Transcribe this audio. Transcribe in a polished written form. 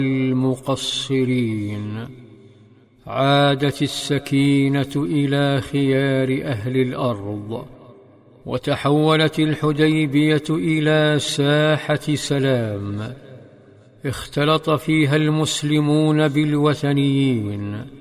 المقصرين. عادت السكينة إلى خيار أهل الأرض، وتحولت الحديبية إلى ساحة سلام اختلط فيها المسلمون بالوثنيين،